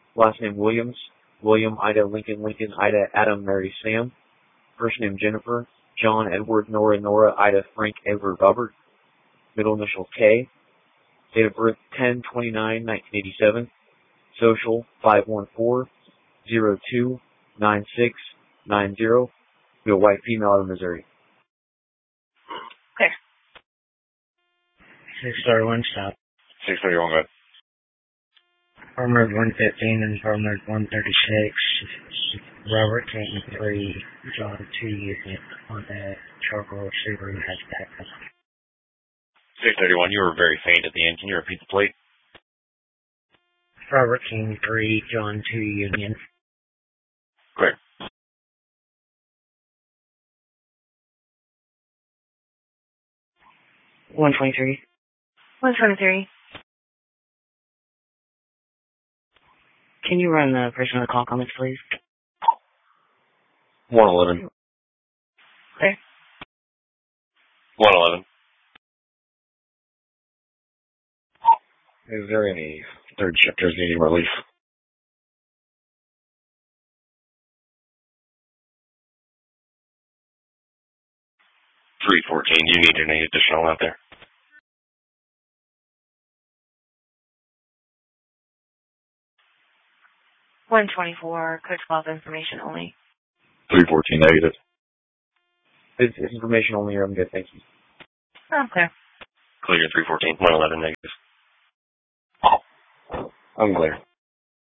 Last name Williams. William, Ida, Lincoln, Lincoln, Ida, Adam, Mary, Sam. First name Jennifer. John, Edward, Nora, Nora, Ida, Frank, Edward, Robert. Middle initial K. Date of birth 10/29/1987. Social 514-02-9690. Be a white female out of Missouri. Okay. 631 stop. 631, go ahead. Farm Road 115 and Farm Road 136. Robert Canton 3, John 2 unit on that charcoal Subaru hatchback. 631, you were very faint at the end. Can you repeat the plate? Robert King 3, John 2 Union. Clear. $123. Can you run the person on the call comments, please? 111. Okay. 111. Is there any Third shifters needing relief? 314, do you need any additional out there? $124, code 12 information only. 314 negative. It's information only here. I'm good, thank you. Okay. Clear 314, 111 negative. I'm clear.